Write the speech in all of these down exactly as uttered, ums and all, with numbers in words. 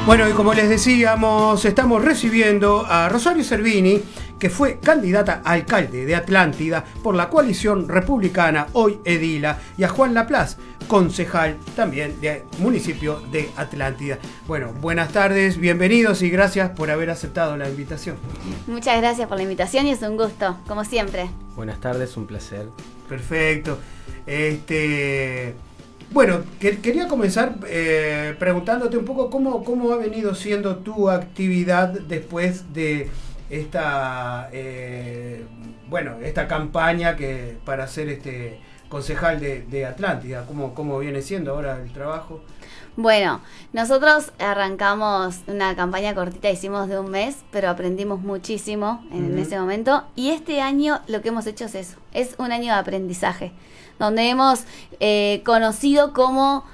Bueno, y como les decíamos, estamos recibiendo a Rosario Cervini, que fue candidata a alcalde de Atlántida por la coalición republicana, hoy edila, y a Juan Laplace, concejal también del municipio de Atlántida. Bueno, buenas tardes, bienvenidos y gracias por haber aceptado la invitación. Muchas gracias por la invitación y es un gusto, como siempre. Buenas tardes, un placer. Perfecto. Este... Bueno, que, quería comenzar eh, preguntándote un poco cómo, cómo ha venido siendo tu actividad después de esta eh, bueno, esta campaña que para ser este concejal de, de Atlántida. ¿Cómo, ¿Cómo viene siendo ahora el trabajo? Bueno, nosotros arrancamos una campaña cortita, hicimos de un mes, pero aprendimos muchísimo en, uh-huh. ese momento. Y este año lo que hemos hecho es eso, es un año de aprendizaje, donde hemos eh, conocido cómo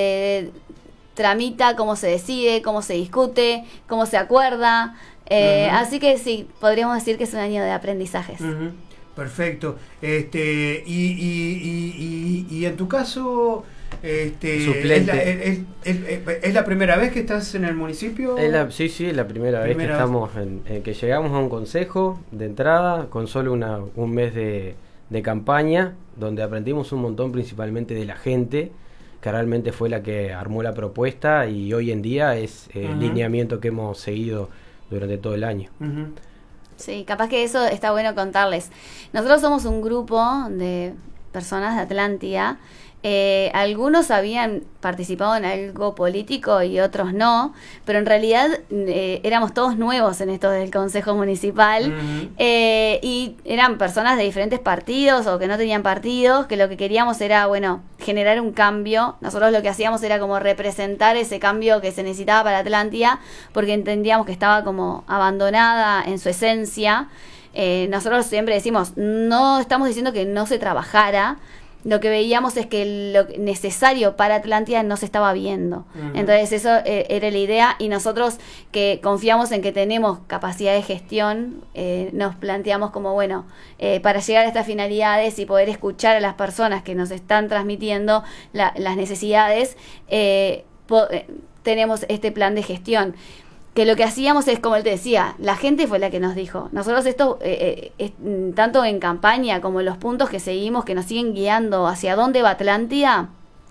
se tramita, cómo se decide, cómo se discute, cómo se acuerda. Eh, uh-huh. Así que sí, podríamos decir que es un año de aprendizajes. Uh-huh. Perfecto. Este, y, y, y, y, y en tu caso... Este, Suplente. ¿es la, es, es, es la primera vez que estás en el municipio? Es la, sí, sí, es la primera, primera vez que estamos en, en que llegamos a un consejo de entrada con solo una, un mes de, de campaña, donde aprendimos un montón principalmente de la gente, que realmente fue la que armó la propuesta y hoy en día es el uh-huh. lineamiento que hemos seguido durante todo el año. Uh-huh. Sí, capaz que eso está bueno contarles. Nosotros somos un grupo de personas de Atlántida. Eh, algunos habían participado en algo político y otros no, pero en realidad eh, éramos todos nuevos en esto del Consejo Municipal. Uh-huh. eh, y eran personas de diferentes partidos o que no tenían partidos, que lo que queríamos era, bueno, generar un cambio. Nosotros lo que hacíamos era como representar ese cambio que se necesitaba para Atlántida, porque entendíamos que estaba como abandonada en su esencia. Eh, nosotros siempre decimos, no estamos diciendo que no se trabajara. Lo que veíamos es que lo necesario para Atlántida no se estaba viendo. Uh-huh. Entonces eso eh, era la idea, y nosotros que confiamos en que tenemos capacidad de gestión, eh, nos planteamos como, bueno, eh, para llegar a estas finalidades y poder escuchar a las personas que nos están transmitiendo la, las necesidades, eh, po- eh, tenemos este plan de gestión. Que lo que hacíamos es, como él te decía, la gente fue la que nos dijo. Nosotros esto, eh, eh, eh, tanto en campaña como los puntos que seguimos, que nos siguen guiando hacia dónde va Atlántida,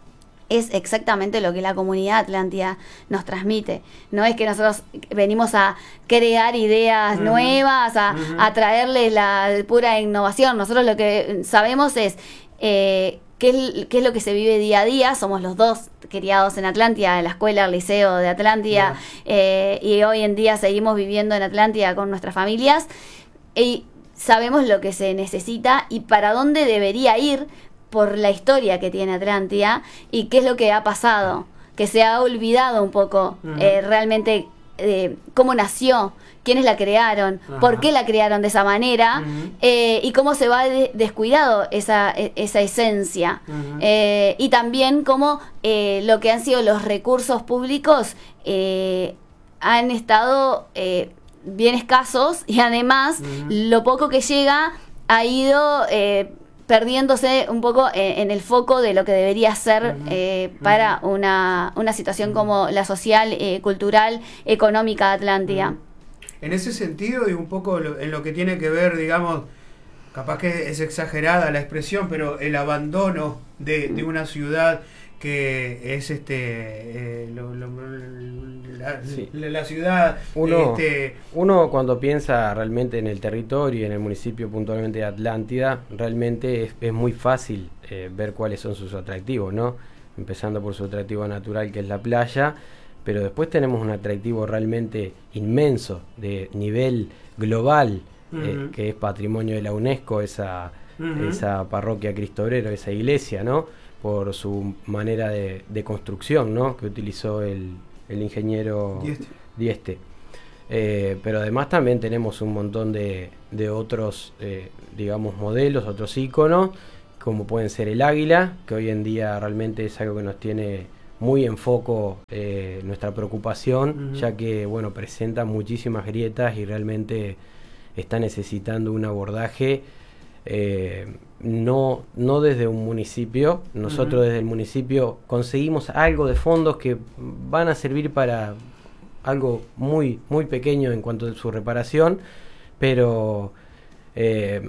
es exactamente lo que la comunidad Atlántida nos transmite. No es que nosotros venimos a crear ideas uh-huh. nuevas, a, uh-huh. a traerles la pura innovación. Nosotros lo que sabemos es... Eh, ¿Qué es, ¿Qué es lo que se vive día a día? Somos los dos criados en Atlántida, en la escuela, el liceo de Atlántida, yeah. eh, y hoy en día seguimos viviendo en Atlántida con nuestras familias, y sabemos lo que se necesita y para dónde debería ir por la historia que tiene Atlántida y qué es lo que ha pasado, que se ha olvidado un poco uh-huh. eh, realmente eh, cómo nació, quiénes la crearon, ajá. por qué la crearon de esa manera, uh-huh. eh, y cómo se va de- descuidado esa, esa esencia. Uh-huh. Eh, y también cómo eh, lo que han sido los recursos públicos eh, han estado eh, bien escasos, y además uh-huh. lo poco que llega ha ido... Eh, perdiéndose un poco en, en el foco de lo que debería ser uh-huh. eh, para uh-huh. una, una situación uh-huh. como la social, eh, cultural, económica de Atlántida. Uh-huh. En ese sentido, y un poco lo, en lo que tiene que ver, digamos, capaz que es exagerada la expresión, pero el abandono de, de una ciudad que es este eh, lo, lo, la, sí. la, la ciudad uno, este... uno cuando piensa realmente en el territorio y en el municipio puntualmente de Atlántida, realmente es, es muy fácil eh, ver cuáles son sus atractivos, ¿no? Empezando por su atractivo natural, que es la playa, pero después tenemos un atractivo realmente inmenso de nivel global, uh-huh. eh, que es patrimonio de la UNESCO, esa, uh-huh. esa parroquia Cristo Obrero, esa iglesia, ¿no? Por su manera de, de construcción, ¿no? Que utilizó el, el ingeniero Dieste, Dieste. Eh, pero además también tenemos un montón de, de otros eh, digamos modelos, otros íconos, como pueden ser el águila, que hoy en día realmente es algo que nos tiene muy en foco eh, nuestra preocupación, uh-huh. ya que bueno, presenta muchísimas grietas y realmente está necesitando un abordaje eh, no, no desde un municipio. Nosotros uh-huh. desde el municipio conseguimos algo de fondos que van a servir para algo muy, muy pequeño en cuanto a su reparación, pero eh,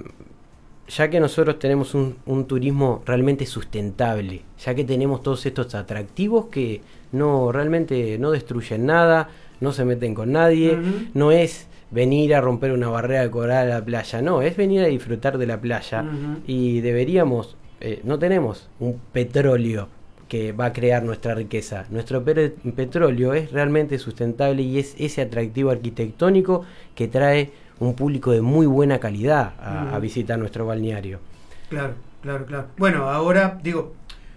ya que nosotros tenemos un, un turismo realmente sustentable, ya que tenemos todos estos atractivos que no realmente no destruyen nada, no se meten con nadie, uh-huh. no es venir a romper una barrera de coral a la playa, no, es venir a disfrutar de la playa, uh-huh. y deberíamos, eh, no tenemos un petróleo que va a crear nuestra riqueza, nuestro per- petróleo es realmente sustentable y es ese atractivo arquitectónico que trae un público de muy buena calidad a, uh-huh. a visitar nuestro balneario. Claro, claro, claro. Bueno, ahora digo,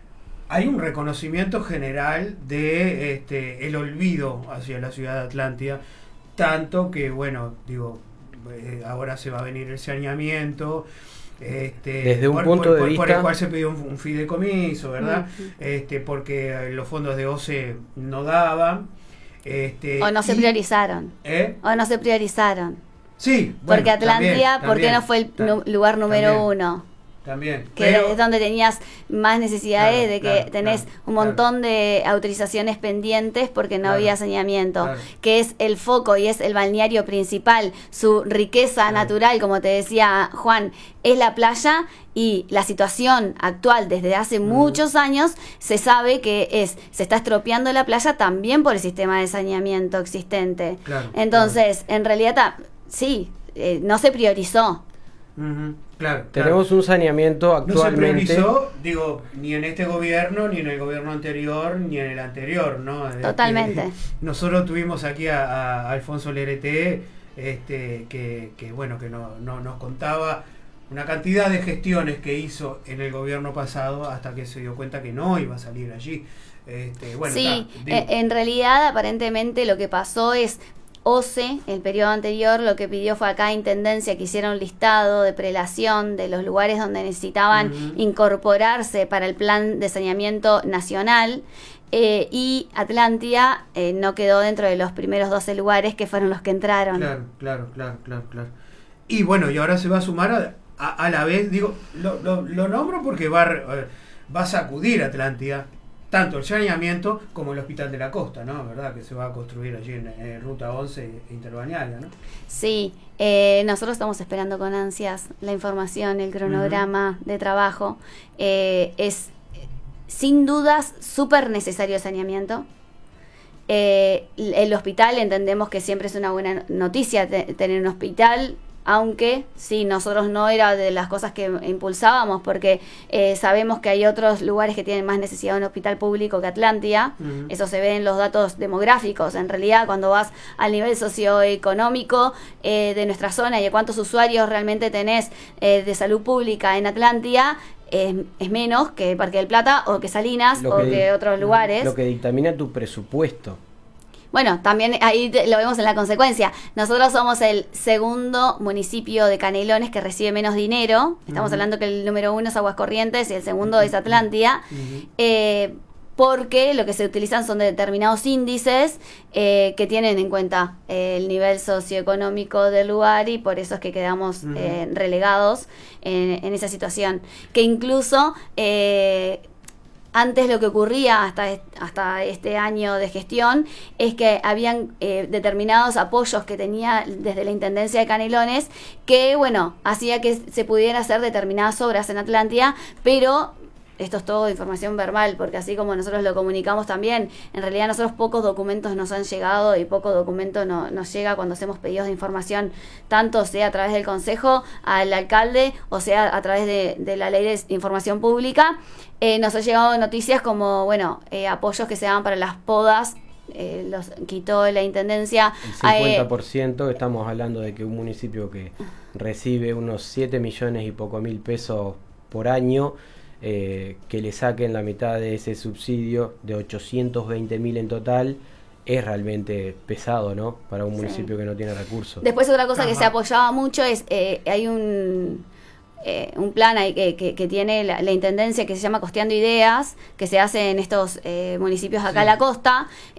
hay un reconocimiento general de este el olvido hacia la ciudad de Atlántida, tanto que, bueno, digo, eh, ahora se va a venir el saneamiento, este, desde un por, punto por, de por, vista por el cual se pidió un, un fideicomiso, ¿verdad? Uh-huh. Este, porque los fondos de O C E no daban. Este, o no se y, priorizaron. ¿eh? O no se priorizaron. Sí, bueno, porque Atlántida, también, ¿por qué también, no fue el ta- nu- lugar número también. uno? También. Que Pero, es donde tenías más necesidades, Claro, de que claro, tenés claro, un montón de autorizaciones pendientes porque no Claro, había saneamiento, claro. que es el foco y es el balneario principal, su riqueza Claro. natural, como te decía Juan, es la playa, y la situación actual desde hace Mm. muchos años se sabe que es se está estropeando la playa también por el sistema de saneamiento existente. Claro, Entonces, en realidad, ta- sí, eh, no se priorizó. Ujú, claro, tenemos claro. un saneamiento actualmente. No se priorizó, digo, ni en este gobierno, ni en el gobierno anterior, ni en el anterior, ¿no? Totalmente. Este, nosotros tuvimos aquí a, a Alfonso Lerete, este, que, que bueno, que no, no nos contaba una cantidad de gestiones que hizo en el gobierno pasado hasta que se dio cuenta que no iba a salir allí. Este, bueno, sí, ta, digo, eh, en realidad aparentemente lo que pasó es O C E, el periodo anterior, lo que pidió fue a cada intendencia que hiciera un listado de prelación de los lugares donde necesitaban Ujú. incorporarse para el plan de saneamiento nacional, eh, y Atlántida eh, no quedó dentro de los primeros doce lugares que fueron los que entraron. Claro, claro, claro, claro, claro. Y bueno, y ahora se va a sumar a, a, a la vez, digo, lo, lo, lo nombro porque va, a re- eh, va a sacudir Atlántida, tanto el saneamiento como el Hospital de la Costa, ¿no? ¿Verdad? Que se va a construir allí en, en Ruta once Interbalnearia, ¿no? Sí, eh, nosotros estamos esperando con ansias la información, el cronograma uh-huh. de trabajo. Eh, es sin dudas súper necesario el saneamiento. Eh, el hospital, entendemos que siempre es una buena noticia te, tener un hospital, aunque sí, nosotros no era de las cosas que impulsábamos, porque eh, sabemos que hay otros lugares que tienen más necesidad de un hospital público que Atlántida. Uh-huh. Eso se ve en los datos demográficos. En realidad, cuando vas al nivel socioeconómico eh, de nuestra zona y de cuántos usuarios realmente tenés eh, de salud pública en Atlántida, es, es menos que Parque del Plata o que Salinas Lo o que, que otros lugares. Lo que dictamina tu presupuesto. Bueno, también ahí te, lo vemos en la consecuencia. Nosotros somos el segundo municipio de Canelones que recibe menos dinero. Estamos uh-huh. hablando que el número uno es Aguascorrientes y el segundo uh-huh. es Atlántida. Uh-huh. Eh, porque lo que se utilizan son determinados índices eh, que tienen en cuenta eh, el nivel socioeconómico del lugar, y por eso es que quedamos uh-huh. eh, relegados en, en esa situación. Que incluso... Eh, Antes lo que ocurría hasta, hasta este año de gestión es que habían eh, determinados apoyos que tenía desde la Intendencia de Canelones que, bueno, hacía que se pudieran hacer determinadas obras en Atlántida, pero esto es todo información verbal, porque así como nosotros lo comunicamos también, en realidad nosotros pocos documentos nos han llegado y poco documento no, nos llega cuando hacemos pedidos de información, tanto sea a través del Consejo al alcalde o sea a través de, de la Ley de Información Pública. Eh, nos han llegado noticias como, bueno, eh, apoyos que se daban para las podas, eh, los quitó la Intendencia. El cincuenta por ciento, eh, estamos hablando de que un municipio que recibe unos siete millones y poco mil pesos por año, eh, que le saquen la mitad de ese subsidio de ochocientos veinte mil en total, es realmente pesado, ¿no? Para un sí. municipio que no tiene recursos. Después otra cosa Ajá. que se apoyaba mucho es, eh, hay un... Eh, un plan ahí que, que, que tiene la, la Intendencia que se llama Costeando Ideas, que se hace en estos eh, municipios acá sí. a la costa,